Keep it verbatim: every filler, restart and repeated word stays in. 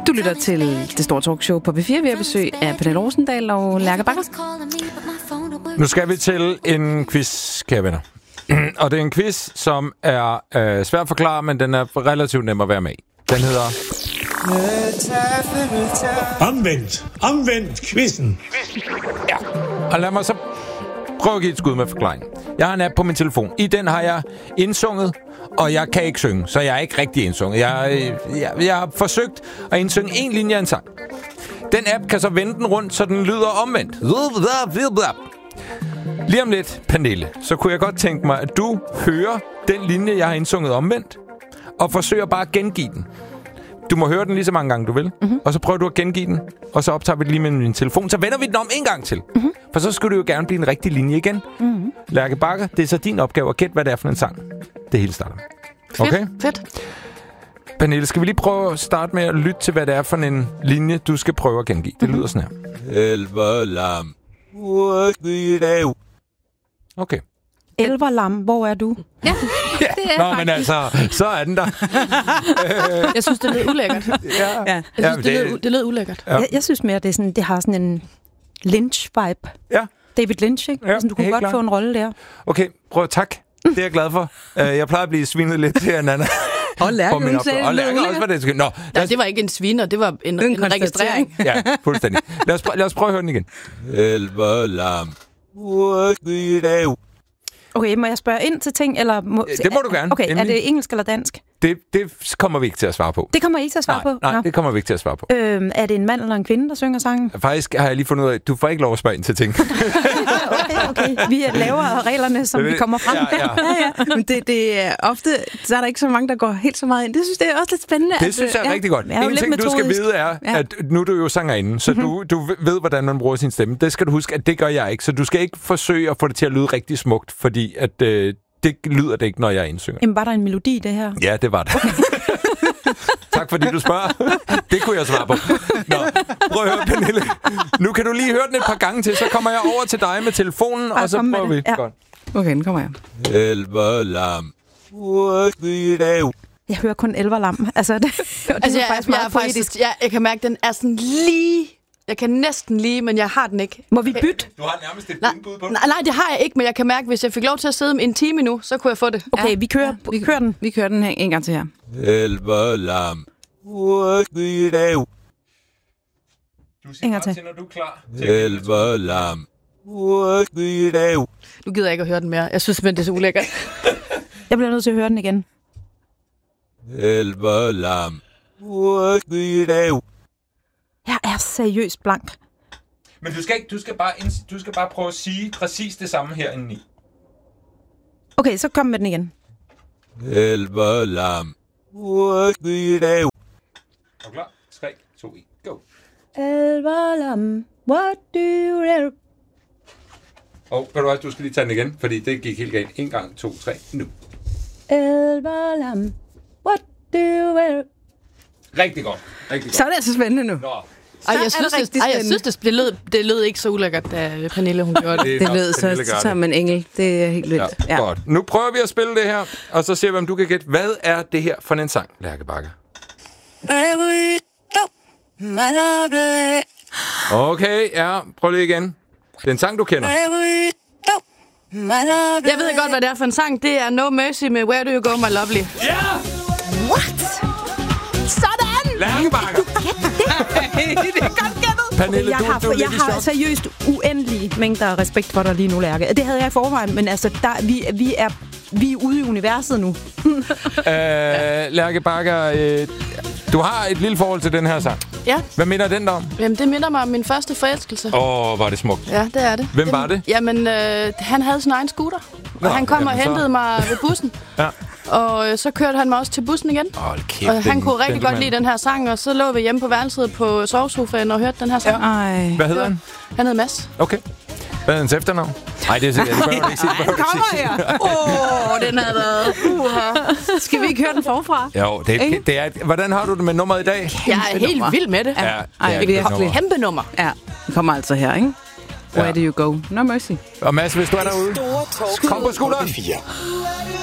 Du lytter til Det Store Talkshow på P fire. Vi har besøg af Pernille Rosendahl og Lærke Bagger. Nu skal vi til en quiz, kære venner. Og det er en quiz, som er øh, svær at forklare, men den er relativt nem at være med i. Den hedder... Omvendt. Omvendt quizzen. Ja, og lad mig så prøve at give et skud med forklaringen. Jeg har en app på min telefon. I den har jeg indsunget, og jeg kan ikke synge, så jeg er ikke rigtig indsunget. Jeg, jeg, jeg har forsøgt at indsynge en linje af en sang. Den app kan så vende den rundt, så den lyder omvendt. Lige om lidt, Pernille, så kunne jeg godt tænke mig, at du hører den linje, jeg har indsunget omvendt, og forsøger bare at gengive den. Du må høre den lige så mange gange, du vil. Mm-hmm. Og så prøver du at gengive den, og så optager vi det lige med min telefon. Så vender vi den om en gang til. Mm-hmm. For så skulle det jo gerne blive en rigtig linje igen. Mm-hmm. Lærke Bagger, det er så din opgave at gætte, hvad det er for en sang. Det hele starter med. Okay? Fedt, fedt. Pernille, skal vi lige prøve at starte med at lytte til, hvad det er for en linje, du skal prøve at gengive? Det lyder sådan her. Elverlam. Okay. Elverlam, hvor er du? Ja, ja. Det er Nå, faktisk. men altså, så er den der. Jeg synes, det lød ulækkert. Ja. Ja. Jeg synes, Ja, det, det- lød, det lød ulækkert. Ja. Jeg, jeg synes mere, det, er sådan, det har sådan en Lynch-vibe. Ja. David Lynch, ikke? Ja, Sådan, du kunne helt godt klart. få en rolle der. Okay, prøv tak. Det er jeg glad for. Uh, jeg plejer at blive svinet lidt til hinanden. Og Lærke, på min hun sagde, opgave. Og det lød Lærke også, hvad det skal. Nå, lad Nej, os, det var ikke en sviner, det var en, en, en registrering. ja, fuldstændig. Lad os, prø- lad os prøve at høre den igen. Elverlam. Okay, må jeg spørge ind til ting? Eller må, Det må du gerne. Okay, Endelig. er det engelsk eller dansk? Det, det kommer vi ikke til at svare på. Det kommer I ikke til at svare nej, på? nej, Nå. det kommer vi ikke til at svare på. Øhm, er det en mand eller en kvinde, der synger sangen? Faktisk har jeg lige fundet ud af, at du får ikke lov at spørge ind til ting. Okay, okay. Vi laver reglerne, som vi kommer frem. Ja, ja. Ja, ja. Men det, det er ofte, så er der ikke så mange, der går helt så meget ind. Det synes jeg er også lidt spændende. Det synes jeg er ja. rigtig godt. Jeg er jo En lidt ting, du skal metodisk. vide, er, Ja. at nu er du jo sangerinde, så du, du ved, hvordan man bruger sin stemme. Det skal du huske, at det gør jeg ikke. Så du skal ikke forsøge at få det til at lyde rigtig smukt, fordi at, øh, det lyder det ikke, når jeg indsynger. Jamen, var der en melodi, det her? Ja, det var det. Tak fordi du spørger. Det kunne jeg svare på. Nå, prøv at høre, Pernille. Nu kan du lige høre den et par gange til, så kommer jeg over til dig med telefonen, Bare og så kom med prøver vi. det. Ja. Godt. Okay, den kommer jeg. Elverlam. Jeg hører kun elverlam. Altså, det, det Altså, er jeg, faktisk jeg, meget er faktisk, poetisk. jeg, jeg kan mærke, den er sådan lige... Jeg kan næsten lige, men jeg har den ikke. Må vi bytte? Du har nærmest et Nej, indbud på det. nej, nej, det har jeg ikke, men jeg kan mærke, hvis jeg fik lov til at sidde en time nu, så kunne jeg få det. Okay, Ja. vi kører, vi, kører den. Vi kører den her en gang til her. Elverlam. Du siger En gang bare til. til, når du er klar. Elverlam. Nu gider jeg ikke at høre den mere. Jeg synes simpelthen, det er så ulækkert. Jeg bliver nødt til at høre den igen. Elverlam. Jeg er seriøst blank. Men du skal ikke, du skal bare inds- du skal bare prøve at sige præcis det samme herinde i. Okay, så kom med den igen. Elverlam. Er du klar? tre, to, et, go. Elverlam, what do you do? Og ved du hvad, du skal lige tage den igen, fordi det gik helt galt. En gang, to, tre, nu. Elverlam, what do you do? Rigtig godt. Rigtig godt. Så er det altså spændende nu. Nå. Ej, jeg er synes, det det, rigtig ej, jeg spændende. synes det, det, lød, det lød ikke så ulækkert, da Pernille hun gjorde det. Det er Det godt, lød Pernille gør så det. som en engel. Det er helt vildt. Ja, ja. Godt. Nu prøver vi at spille det her, og så ser vi, om du kan gætte, hvad er det her for en sang, Lærke Bagger? Okay, ja, prøv lige igen. Det er en sang, du kender. Jeg ved godt, hvad det er for en sang. Det er No Mercy med Where Do You Go, My Lovely. Ja! What? Sådan! Lærke Bagger! Det er godt gættet. Pernille, Jeg du, har, du er jeg lidt i har chok. seriøst uendelige mængder af respekt for dig lige nu, Lærke. Det havde jeg i forvejen, men altså, der, vi, vi, er, vi er ude i universet nu. Øh, Lærke Bagger, øh, du har et lille forhold til den her sang. Ja, Hvad minder den der om? jamen, det minder mig om min første forelskelse. Åh, oh, var det smukt. Ja, det er det. Hvem var det? Jamen, øh, han havde sin egen scooter. Nå, Og han kom og jamen så- hentede mig ved bussen. Ja. Og øh, så kørte han mig også til bussen igen. Hold kæft, Og han den- kunne rigtig den godt mand. lide den her sang, og så lå vi hjemme på værelset på sovesofaen og hørte den her sang. Ej. Hvad hedder han? Han hed Mads. Okay. Hvad er hans efternavn? Nej, det er sikkert. Det behøver du ikke sige. Det behøver du ikke sige. Åh, oh, den havde været... Uh-huh. Skal vi ikke høre den forfra? Jo, det, er, det er... Hvordan har du det med nummeret i dag? Jeg er helt vild med det. Ja, Ej, det er et virkelig. godt nummer. Kæmpe nummer. Ja, det kommer altså her, ikke? Where Ja. do you go? No mercy. Og Mads, hvis du er derude, kom på skulderen.